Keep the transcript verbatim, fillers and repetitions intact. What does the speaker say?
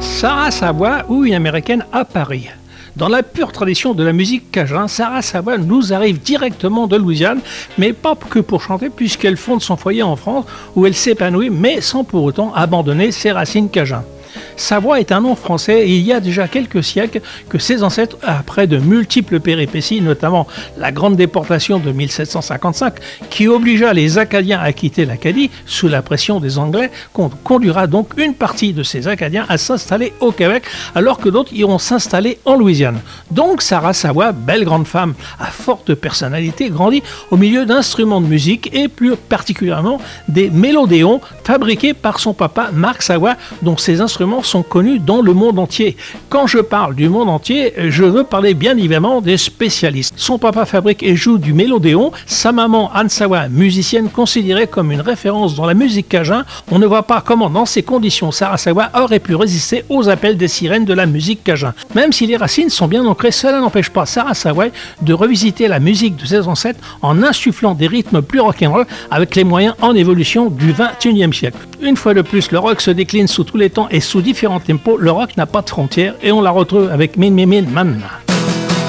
Sarah Savoy ou une américaine à Paris. Dans la pure tradition de la musique cajun, Sarah Savoy nous arrive directement de Louisiane, mais pas que pour chanter, puisqu'elle fonde son foyer en France, où elle s'épanouit, mais sans pour autant abandonner ses racines cajun. Savoie est un nom français et il y a déjà quelques siècles que ses ancêtres, après de multiples péripéties, notamment la grande déportation de mille sept cent cinquante-cinq, qui obligea les Acadiens à quitter l'Acadie sous la pression des Anglais, conduira donc une partie de ces Acadiens à s'installer au Québec, alors que d'autres iront s'installer en Louisiane. Donc Sarah Savoy, belle grande femme à forte personnalité, grandit au milieu d'instruments de musique et plus particulièrement des mélodéons fabriqués par son papa Marc Savoy, dont ces instruments sont connus dans le monde entier. Quand je parle du monde entier, je veux parler bien évidemment des spécialistes. Son papa fabrique et joue du mélodéon, sa maman Anne Savoy, musicienne considérée comme une référence dans la musique cajun. On ne voit pas comment dans ces conditions Sarah Savoy aurait pu résister aux appels des sirènes de la musique cajun. Même si les racines sont bien ancrées, cela n'empêche pas Sarah Savoy de revisiter la musique de ses ancêtres en insufflant des rythmes plus rock'n'roll avec les moyens en évolution du vingt et unième siècle. Une fois de plus, le rock se décline sous tous les temps et sous différents tempos. Le rock n'a pas de frontières et on la retrouve avec Min Min Min Man.